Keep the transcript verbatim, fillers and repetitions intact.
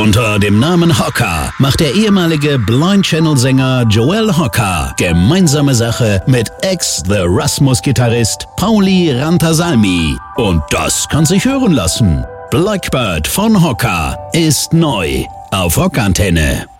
Unter dem Namen Hocker macht der ehemalige Blind Channel-Sänger Joel Hocker gemeinsame Sache mit Ex-The Rasmus-Gitarrist Pauli Rantasalmi. Und das kann sich hören lassen. Blackbird von Hocker ist neu auf Rockantenne.